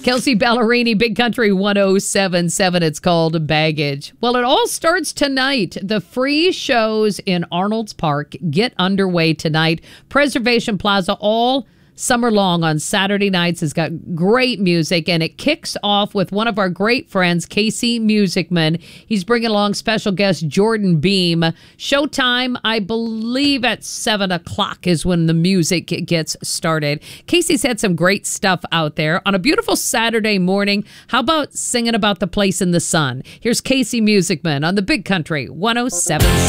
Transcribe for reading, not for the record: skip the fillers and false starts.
Kelsey Ballerini, Big Country 107.7. It's called Baggage. Well, it all starts tonight. The free shows in Arnold's Park get underway tonight. Preservation Plaza all summer long on Saturday nights has got great music, and it kicks off with one of our great friends, Casey Musicman. He's bringing along special guest Jordan Beam. Showtime, I believe, at 7 o'clock is when the music gets started. Casey's had some great stuff out there on a beautiful Saturday morning. How about singing about the place in the sun? Here's Casey Musicman on the Big Country 107.7.